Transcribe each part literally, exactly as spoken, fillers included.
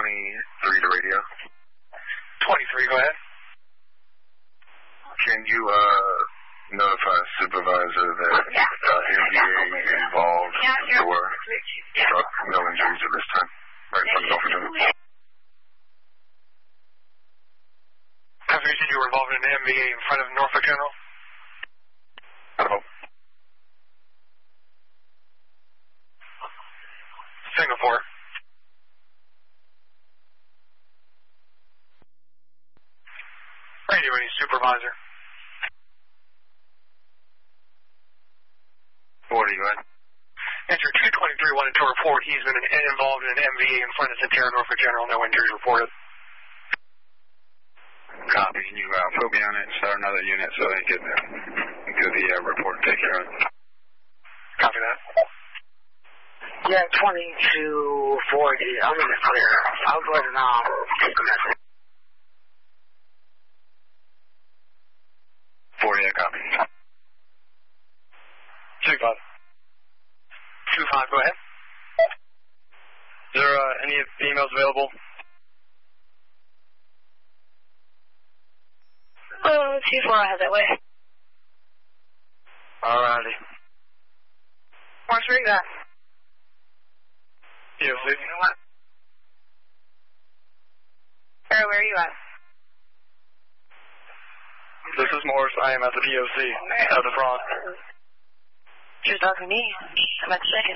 twenty-three to radio. twenty-three, go ahead. Can you uh, notify supervisor that uh, M V A involved door struck, no injuries at this time, right in front of Norfolk General? Confirmation you were involved in an M V A in front of Norfolk General? Hello. Singapore. Radio any supervisor. What are you at? Answer two twenty-three wanted to report he's been involved in an M V A in front of Centerra Norfolk General, no injuries reported. Copy. Can you uh, put me on it and start another unit so they can uh, do the uh, report and take care of it? Copy that. Yeah, twenty-two forty. I'm in the clear. I'll go ahead and um, take a message. forty, yeah, copy. two five. two five, go ahead. Is there uh, any emails available? Oh, two four, I have that way. Alrighty. Where's Rick at? P O C. You know what? Where, where are you at? This is Morris. I am at the P O C at the front. You're talking to me. I'm at the second.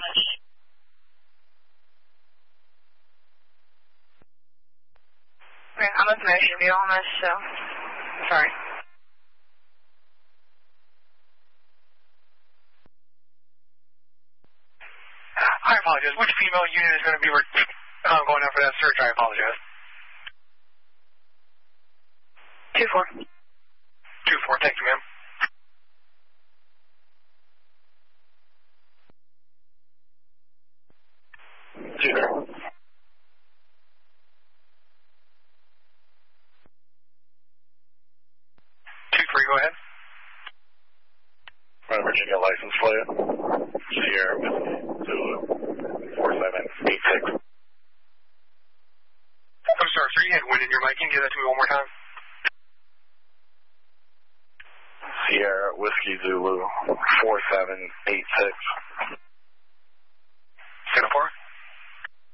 Okay, I'm with Motion View on this, so... Sorry. I apologize. Which female unit is going to be uh, going after that search? I apologize. two four. two four, thank you, ma'am. Two zero. two three, go ahead. Run Virginia license plate. Sierra Zulu four seven eight six. I'm sorry, sir, you had wind in your mic. Can you give that to me one more time? Sierra Whiskey Zulu four seven eight six. Singapore?